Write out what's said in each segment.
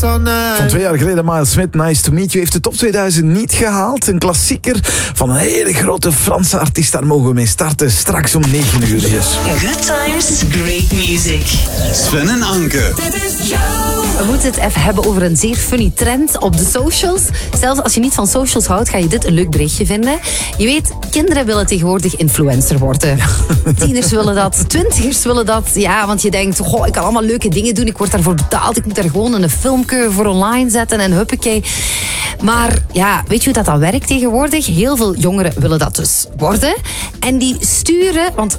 Van 2 jaar geleden, Miles Smith, Nice to Meet You, heeft de top 2000 niet gehaald. Een klassieker van een hele grote Franse artiest. Daar mogen we mee starten, straks om 9 uur. Good times, great music. Sven en Anke. Dit is Joe. We moeten het even hebben over een zeer funny trend op de socials. Zelfs als je niet van socials houdt, ga je dit een leuk berichtje vinden. Je weet, kinderen willen tegenwoordig influencer worden. Tieners willen dat, twintigers willen dat. Ja, want je denkt, goh, ik kan allemaal leuke dingen doen. Ik word daarvoor betaald. Ik moet daar gewoon een filmpje voor online zetten en huppakee. Maar ja, weet je hoe dat werkt tegenwoordig? Heel veel jongeren willen dat dus worden. En die sturen, want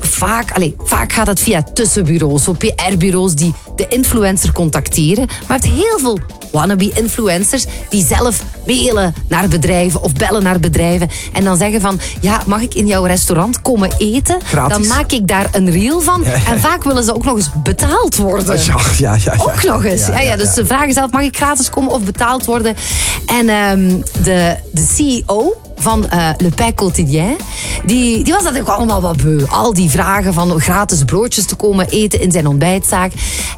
vaak gaat het via tussenbureaus, zo PR-bureaus die de influencer contacteren. Maar je hebt heel veel wannabe-influencers die zelf mailen naar bedrijven of bellen naar bedrijven en dan zeggen van, ja, mag ik in jouw restaurant komen eten? Gratis. Dan maak ik daar een reel van. Ja. En vaak willen ze ook nog eens betaald worden. Ja. Ook nog eens. Ja. Dus ze vragen zelf, mag ik gratis komen of betaald worden? En de CEO van Le Pain Quotidien, die was dat ook allemaal wat beu. Al die vragen van gratis broodjes te komen eten in zijn ontbijtzaak.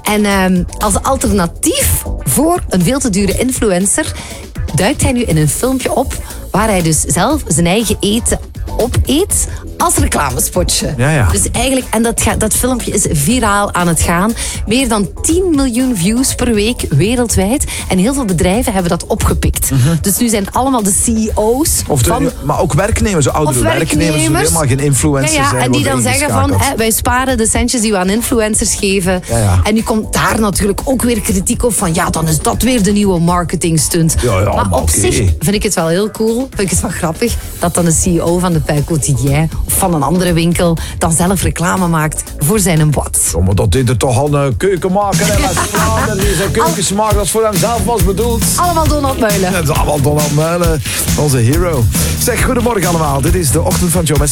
En als alternatief voor een veel te dure influencer duikt hij nu in een filmpje op waar hij dus zelf zijn eigen eten opeet als reclamespotje. Ja. Dus eigenlijk, en dat filmpje is viraal aan het gaan. Meer dan 10 miljoen views per week wereldwijd. En heel veel bedrijven hebben dat opgepikt. Dus nu zijn allemaal de CEO's maar ook werknemers, oudere werknemers die helemaal geen influencers zijn. En die dan zeggen van, wij sparen de centjes die we aan influencers geven. Ja. En nu komt daar natuurlijk ook weer kritiek op van, ja, dan is dat weer de nieuwe marketingstunt. Maar op zich vind ik het wel heel cool, vind ik het wel grappig, dat dan de CEO van de Pain Quotidien of van een andere winkel dan zelf reclame maakt voor zijn bod. Ja, maar dat deed er toch al een keukenmaker en dat is een keukensmaak dat voor hem zelf was bedoeld. Allemaal Donald Muilen. Dat is allemaal Donald Muilen, onze hero. Zeg, goedemorgen allemaal. Dit is de Ochtend van Joe met